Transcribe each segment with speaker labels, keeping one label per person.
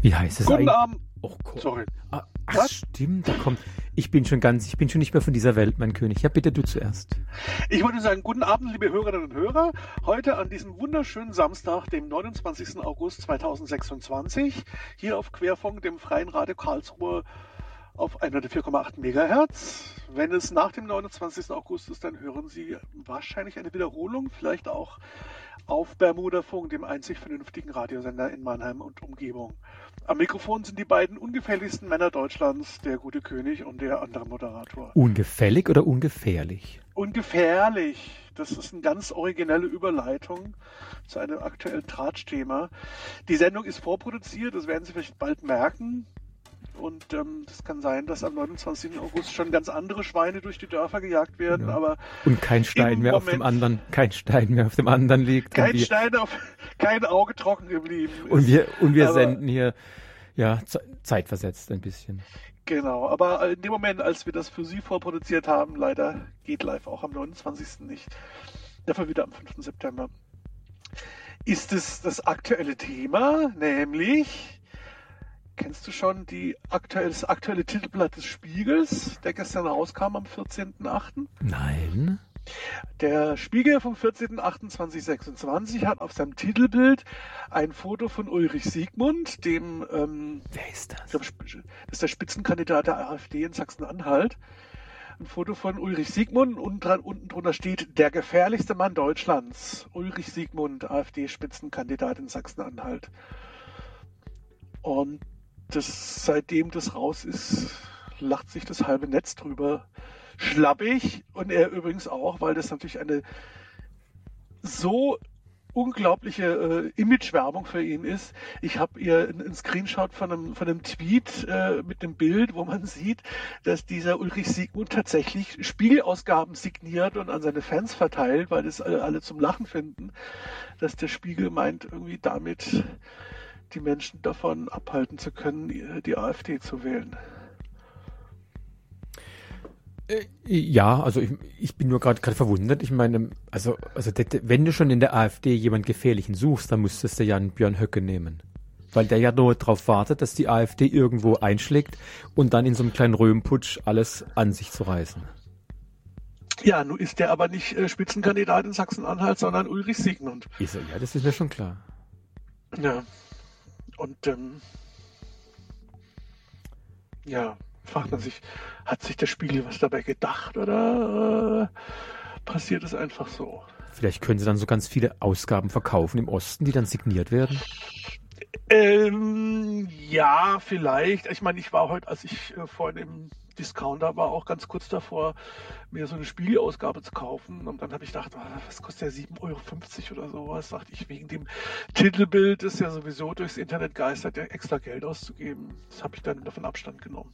Speaker 1: Wie heißt es
Speaker 2: Guten
Speaker 1: eigentlich?
Speaker 2: Abend.
Speaker 1: Oh Gott.
Speaker 2: Sorry.
Speaker 1: Ach,
Speaker 2: Was?
Speaker 1: stimmt, da kommt. Ich bin schon nicht mehr von dieser Welt, mein König. Ja, bitte du zuerst.
Speaker 2: Ich wollte sagen, guten Abend, liebe Hörerinnen und Hörer. Heute an diesem wunderschönen Samstag, dem 29. August 2026, hier auf Querfunk, dem Freien Radio Karlsruhe auf 104,8 Megahertz. Wenn es nach dem 29. August ist, dann hören Sie wahrscheinlich eine Wiederholung, vielleicht auch auf Bermudafunk, dem einzig vernünftigen Radiosender in Mannheim und Umgebung. Am Mikrofon sind die beiden ungefährlichsten Männer Deutschlands, der gute König und der andere Moderator.
Speaker 1: Ungefällig oder ungefährlich?
Speaker 2: Ungefährlich. Das ist eine ganz originelle Überleitung zu einem aktuellen Tratschthema. Die Sendung ist vorproduziert, das werden Sie vielleicht bald merken. Und das kann sein, dass am 29. August schon ganz andere Schweine durch die Dörfer gejagt werden,
Speaker 1: Ja.
Speaker 2: aber
Speaker 1: Und kein Stein mehr auf dem anderen liegt.
Speaker 2: Kein Auge trocken geblieben ist.
Speaker 1: Und wir
Speaker 2: Aber-
Speaker 1: senden hier ja zeitversetzt ein bisschen.
Speaker 2: Genau, aber in dem Moment, als wir das für Sie vorproduziert haben, leider geht live auch am 29. nicht. Dafür wieder am 5. September. Ist es das aktuelle Thema, nämlich, kennst du schon das aktuelle Titelblatt des Spiegels, der gestern rauskam am 14.08.?
Speaker 1: Nein.
Speaker 2: Der Spiegel vom 14.08.2026 hat auf seinem Titelbild ein Foto von Ulrich Siegmund, dem
Speaker 1: Wer ist das?
Speaker 2: ich glaube, das ist der Spitzenkandidat der AfD in Sachsen-Anhalt. Ein Foto von Ulrich Siegmund und unten drunter steht, der gefährlichste Mann Deutschlands. Ulrich Siegmund, AfD-Spitzenkandidat in Sachsen-Anhalt. Und seitdem das raus ist, lacht sich das halbe Netz drüber. Schlappig, und er übrigens auch, weil das natürlich eine so unglaubliche Imagewerbung für ihn ist. Ich habe ihr einen Screenshot von einem Tweet mit einem Bild, wo man sieht, dass dieser Ulrich Siegmund tatsächlich Spiegelausgaben signiert und an seine Fans verteilt, weil das alle zum Lachen finden, dass der Spiegel meint, irgendwie damit die Menschen davon abhalten zu können, die AfD zu wählen.
Speaker 1: Ja, also ich bin nur gerade verwundert. Ich meine, also wenn du schon in der AfD jemand Gefährlichen suchst, dann müsstest du ja einen Björn Höcke nehmen. Weil der ja nur darauf wartet, dass die AfD irgendwo einschlägt und dann in so einem kleinen Röhrenputsch alles an sich zu reißen.
Speaker 2: Ja, nun ist der aber nicht Spitzenkandidat in Sachsen-Anhalt, sondern Ulrich Siegmund.
Speaker 1: Ist er, ja, das ist mir schon klar.
Speaker 2: Ja, und ja, fragt man sich, hat sich der Spiegel was dabei gedacht oder passiert es einfach so?
Speaker 1: Vielleicht können sie dann so ganz viele Ausgaben verkaufen im Osten, die dann signiert werden.
Speaker 2: Ja, vielleicht. Ich meine, ich war heute, als ich vorhin im Discounter war, auch ganz kurz davor, mir so eine Spiegelausgabe zu kaufen. Und dann habe ich gedacht, was kostet der 7,50 € oder sowas? Dachte ich, wegen dem Titelbild ist ja sowieso durchs Internet geistert, ja extra Geld auszugeben. Das habe ich dann davon Abstand genommen.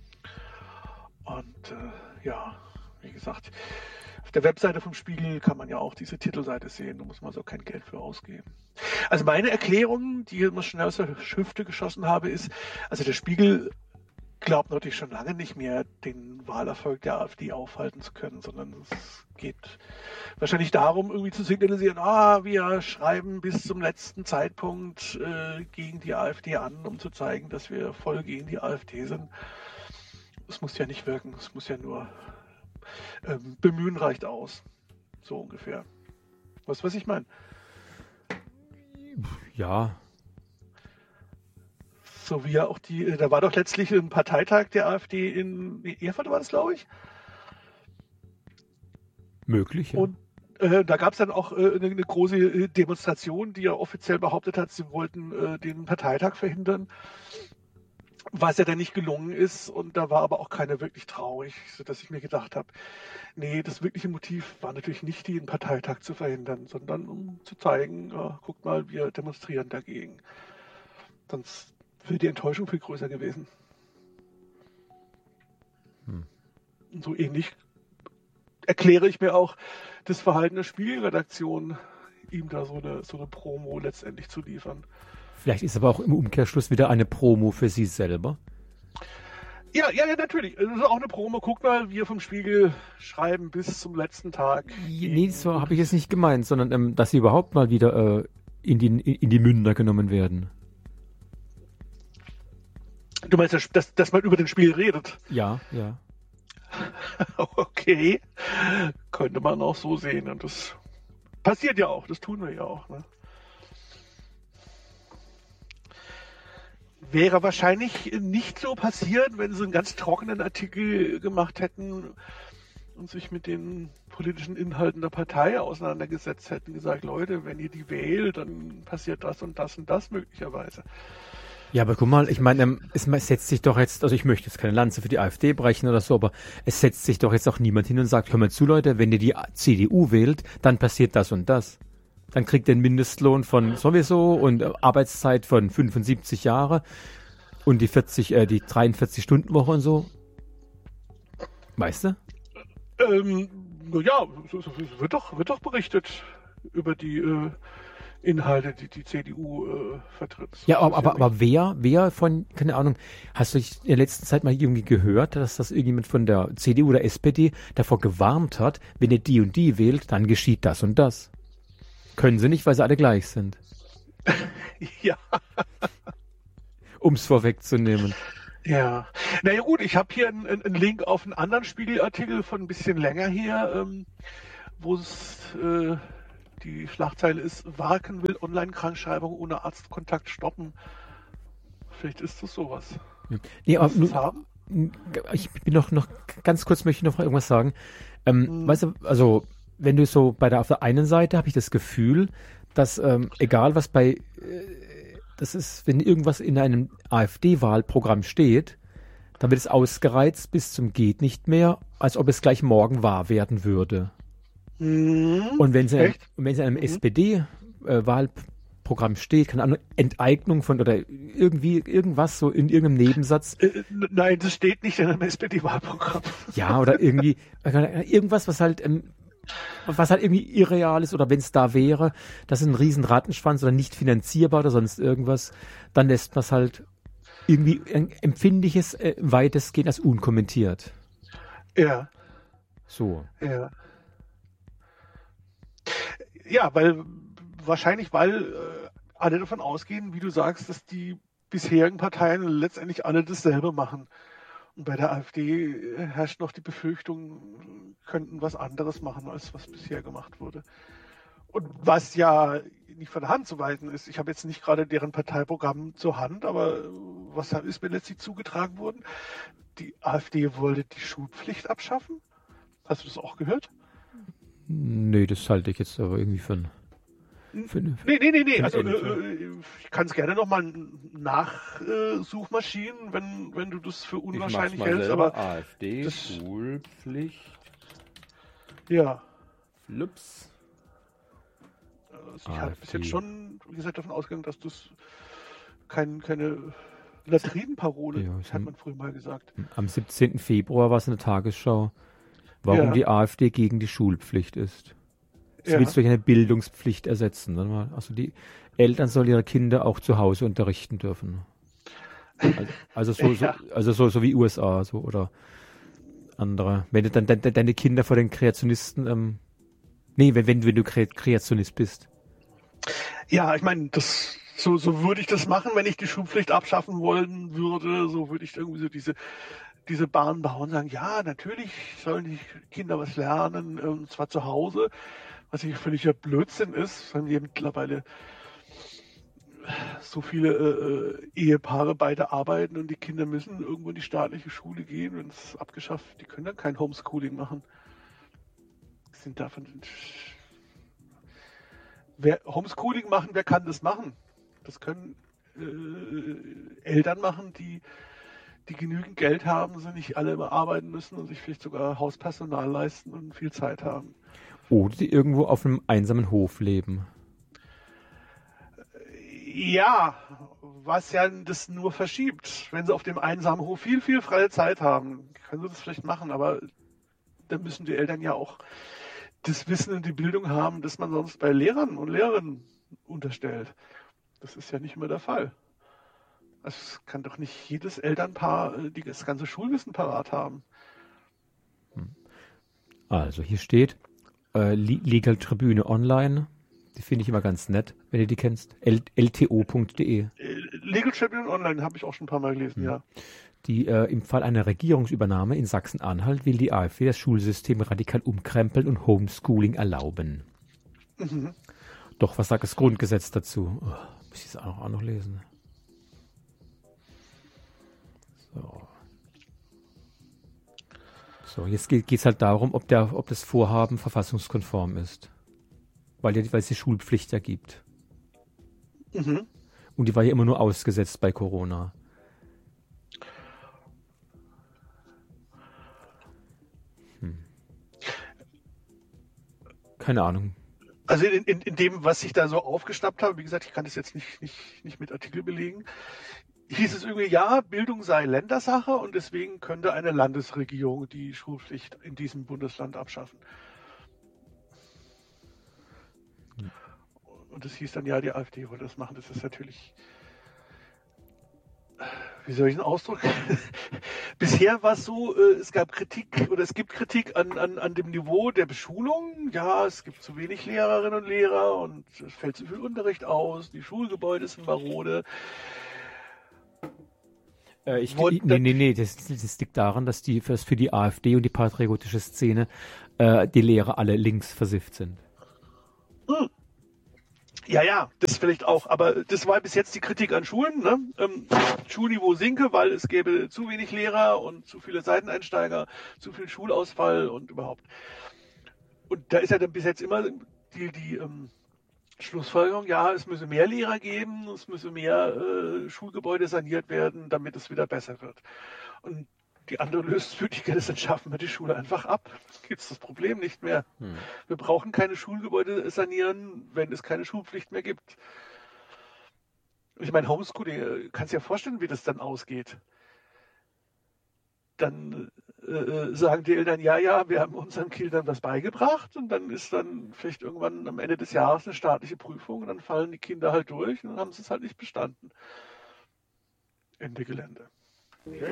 Speaker 2: Und ja, wie gesagt, auf der Webseite vom Spiegel kann man ja auch diese Titelseite sehen, da muss man also kein Geld für ausgeben. Also meine Erklärung, die ich immer schnell aus der Hüfte geschossen habe, ist, also der Spiegel glaubt natürlich schon lange nicht mehr, den Wahlerfolg der AfD aufhalten zu können, sondern es geht wahrscheinlich darum, irgendwie zu signalisieren, wir schreiben bis zum letzten Zeitpunkt gegen die AfD an, um zu zeigen, dass wir voll gegen die AfD sind. Es muss ja nicht wirken, es muss ja nur bemühen reicht aus. So ungefähr. Was ich meine?
Speaker 1: Ja.
Speaker 2: So wie ja auch da war doch letztlich ein Parteitag der AfD in Erfurt, war das, glaube ich.
Speaker 1: Möglich, ja.
Speaker 2: Und da gab es dann auch eine große Demonstration, die ja offiziell behauptet hat, sie wollten den Parteitag verhindern. Was ja dann nicht gelungen ist, und da war aber auch keiner wirklich traurig, sodass ich mir gedacht habe, nee, das wirkliche Motiv war natürlich nicht, den Parteitag zu verhindern, sondern um zu zeigen, guckt mal, wir demonstrieren dagegen. Sonst wäre die Enttäuschung viel größer gewesen. Und so ähnlich erkläre ich mir auch das Verhalten der Spiegelredaktion, ihm da so eine Promo letztendlich zu liefern.
Speaker 1: Vielleicht ist aber auch im Umkehrschluss wieder eine Promo für sie selber.
Speaker 2: Ja, natürlich. Das ist auch eine Promo. Guck mal, wir vom Spiegel schreiben bis zum letzten Tag.
Speaker 1: Nee, so habe ich es nicht gemeint, sondern dass sie überhaupt mal wieder in die Münder genommen werden.
Speaker 2: Du meinst, dass man über das Spiel redet?
Speaker 1: Ja, ja.
Speaker 2: Okay, könnte man auch so sehen. Und das passiert ja auch, das tun wir ja auch. Ne? Wäre wahrscheinlich nicht so passiert, wenn sie einen ganz trockenen Artikel gemacht hätten und sich mit den politischen Inhalten der Partei auseinandergesetzt hätten, gesagt, Leute, wenn ihr die wählt, dann passiert das und das und das möglicherweise.
Speaker 1: Ja, aber guck mal, ich meine, es setzt sich doch jetzt, also ich möchte jetzt keine Lanze für die AfD brechen oder so, aber es setzt sich doch jetzt auch niemand hin und sagt, hör mal zu, Leute, wenn ihr die CDU wählt, dann passiert das und das. Dann kriegt ihr einen Mindestlohn von sowieso und Arbeitszeit von 75 Jahre und die 43-Stunden-Woche und so. Weißt du?
Speaker 2: Ja, wird doch berichtet über die Inhalte, die CDU vertritt.
Speaker 1: Ja, aber wer von, keine Ahnung, hast du in der letzten Zeit mal irgendwie gehört, dass das irgendjemand von der CDU oder SPD davor gewarnt hat, wenn ihr die und die wählt, dann geschieht das und das. Können sie nicht, weil sie alle gleich sind.
Speaker 2: Ja.
Speaker 1: Um es vorwegzunehmen.
Speaker 2: Ja. Naja gut, ich habe hier einen Link auf einen anderen Spiegelartikel von ein bisschen länger her, wo es die Schlagzeile ist, Warken will Online-Krankschreibung ohne Arztkontakt stoppen. Vielleicht ist das sowas.
Speaker 1: Ja. Nee, aber ich bin noch ganz kurz, möchte ich noch irgendwas sagen. Weißt du, also wenn du so auf der einen Seite habe ich das Gefühl, dass egal was das ist, wenn irgendwas in einem AfD-Wahlprogramm steht, dann wird es ausgereizt bis zum geht nicht mehr, als ob es gleich morgen wahr werden würde. Und wenn es in einem SPD-Wahlprogramm steht, keine Ahnung, Enteignung von oder irgendwas so in irgendeinem Nebensatz.
Speaker 2: Nein, das steht nicht in einem SPD-Wahlprogramm.
Speaker 1: Ja, oder irgendwie irgendwas, was halt irgendwie irreal ist oder wenn es da wäre, das ist ein riesen Rattenschwanz oder nicht finanzierbar oder sonst irgendwas, dann lässt man es halt irgendwie empfindliches weitestgehend als unkommentiert.
Speaker 2: Ja.
Speaker 1: So.
Speaker 2: Ja. Ja, wahrscheinlich, weil alle davon ausgehen, wie du sagst, dass die bisherigen Parteien letztendlich alle dasselbe machen. Und bei der AfD herrscht noch die Befürchtung, könnten was anderes machen, als was bisher gemacht wurde. Und was ja nicht von der Hand zu weisen ist, ich habe jetzt nicht gerade deren Parteiprogramm zur Hand, aber was ist mir letztlich zugetragen worden? Die AfD wollte die Schulpflicht abschaffen. Hast du das auch gehört?
Speaker 1: Nee, das halte ich jetzt aber irgendwie für
Speaker 2: Nee. Also ich kann es gerne nochmal nachsuchmaschinen, wenn du das für unwahrscheinlich hältst. Aber
Speaker 3: AfD, Schulpflicht.
Speaker 2: Ja.
Speaker 3: Flips.
Speaker 2: Also ich habe bis jetzt schon, wie gesagt, davon ausgegangen, dass das keine Latrinenparole, hat man früher mal gesagt.
Speaker 1: Am 17. Februar war es in der Tagesschau, warum die AfD gegen die Schulpflicht ist. Das willst du durch eine Bildungspflicht ersetzen. Also die Eltern sollen ihre Kinder auch zu Hause unterrichten dürfen. Also so wie USA so oder andere. Wenn du dann deine Kinder vor den Kreationisten, wenn du Kreationist bist.
Speaker 2: Ja, ich meine, so würde ich das machen, wenn ich die Schulpflicht abschaffen wollen würde. So würde ich irgendwie so diese Bahn bauen und sagen, ja, natürlich sollen die Kinder was lernen, und zwar zu Hause. Was natürlich völliger Blödsinn ist, weil wir mittlerweile so viele Ehepaare beide arbeiten und die Kinder müssen irgendwo in die staatliche Schule gehen, wenn es abgeschafft, die können dann kein Homeschooling machen. Wer Homeschooling machen, wer kann das machen? Das können Eltern machen, die genügend Geld haben, sie nicht alle immer arbeiten müssen und sich vielleicht sogar Hauspersonal leisten und viel Zeit haben.
Speaker 1: Oder die irgendwo auf einem einsamen Hof leben.
Speaker 2: Ja, was ja das nur verschiebt. Wenn sie auf dem einsamen Hof viel, viel freie Zeit haben, können sie das vielleicht machen, aber dann müssen die Eltern ja auch das Wissen und die Bildung haben, das man sonst bei Lehrern und Lehrerinnen unterstellt. Das ist ja nicht immer der Fall. Es kann doch nicht jedes Elternpaar das ganze Schulwissen parat haben.
Speaker 1: Also hier steht Legal Tribüne Online. Die finde ich immer ganz nett, wenn du die kennst. lto.de.
Speaker 2: Legal Champion Online habe ich auch schon ein paar Mal gelesen, ja.
Speaker 1: Die im Fall einer Regierungsübernahme in Sachsen-Anhalt will die AfD das Schulsystem radikal umkrempeln und Homeschooling erlauben.
Speaker 2: Mhm.
Speaker 1: Doch, was sagt das Grundgesetz dazu? Oh, muss ich es auch noch lesen? So, jetzt geht es halt darum, ob das Vorhaben verfassungskonform ist. Weil es die Schulpflicht ja gibt.
Speaker 2: Mhm.
Speaker 1: Und die war ja immer nur ausgesetzt bei Corona. Keine Ahnung.
Speaker 2: Also in dem, was ich da so aufgeschnappt habe, wie gesagt, ich kann das jetzt nicht mit Artikel belegen, hieß es irgendwie, ja, Bildung sei Ländersache und deswegen könnte eine Landesregierung die Schulpflicht in diesem Bundesland abschaffen. Und das hieß dann, ja, die AfD wollte das machen. Das ist natürlich, wie soll ich den Ausdruck? Bisher war es so, es gab Kritik oder es gibt Kritik an dem Niveau der Beschulung. Ja, es gibt zu wenig Lehrerinnen und Lehrer und es fällt zu viel Unterricht aus, die Schulgebäude sind marode.
Speaker 1: Nee, das liegt daran, dass für die AfD und die patriotische Szene die Lehrer alle links versifft sind.
Speaker 2: Ja, das vielleicht auch, aber das war bis jetzt die Kritik an Schulen, ne? Schulniveau sinke, weil es gäbe zu wenig Lehrer und zu viele Seiteneinsteiger, zu viel Schulausfall und überhaupt. Und da ist ja dann bis jetzt immer die Schlussfolgerung, ja, es müsse mehr Lehrer geben, es müsse mehr Schulgebäude saniert werden, damit es wieder besser wird. Und die andere Lösungsmöglichkeit ist, dann schaffen wir die Schule einfach ab. Gibt es das Problem nicht mehr. Wir brauchen keine Schulgebäude sanieren, wenn es keine Schulpflicht mehr gibt. Ich meine, Homeschooling, kannst dir ja vorstellen, wie das dann ausgeht. Dann sagen die Eltern, ja, wir haben unseren Kindern was beigebracht und dann ist dann vielleicht irgendwann am Ende des Jahres eine staatliche Prüfung und dann fallen die Kinder halt durch und dann haben sie es halt nicht bestanden. Ende Gelände. Okay.